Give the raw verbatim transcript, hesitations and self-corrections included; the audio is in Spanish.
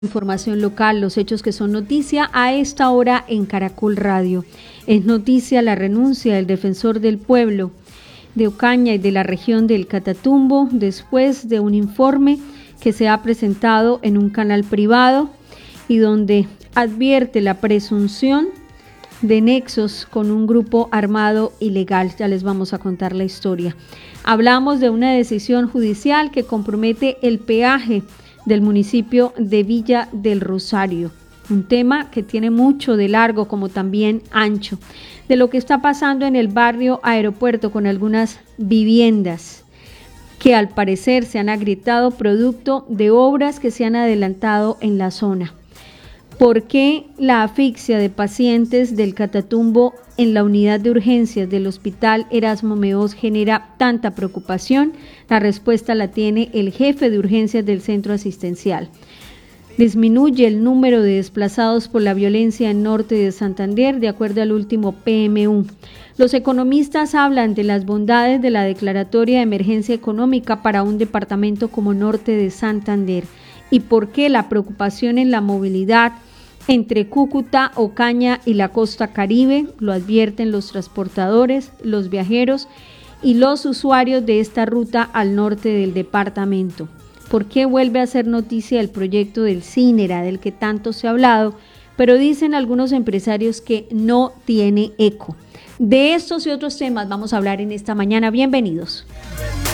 Información local, los hechos que son noticia a esta hora en Caracol Radio. Es noticia la renuncia del defensor del pueblo de Ocaña y de la región del Catatumbo después de un informe que se ha presentado en un canal privado y donde advierte la presunción de nexos con un grupo armado ilegal. Ya les vamos a contar la historia. Hablamos de una decisión judicial que compromete el peaje del municipio de Villa del Rosario, un tema que tiene mucho de largo como también ancho, de lo que está pasando en el barrio Aeropuerto con algunas viviendas que al parecer se han agrietado producto de obras que se han adelantado en la zona. ¿Por qué la asfixia de pacientes del Catatumbo en la unidad de urgencias del Hospital Erasmo Meós genera tanta preocupación? La respuesta la tiene el jefe de urgencias del centro asistencial. Disminuye el número de desplazados por la violencia en norte de Santander, de acuerdo al último P M U. Los economistas hablan de las bondades de la declaratoria de emergencia económica para un departamento como norte de Santander y por qué la preocupación en la movilidad entre Cúcuta, Ocaña y la costa Caribe, lo advierten los transportadores, los viajeros y los usuarios de esta ruta al norte del departamento. ¿Por qué vuelve a ser noticia el proyecto del Cinera, del que tanto se ha hablado, pero dicen algunos empresarios que no tiene eco? De estos y otros temas vamos a hablar en esta mañana. Bienvenidos.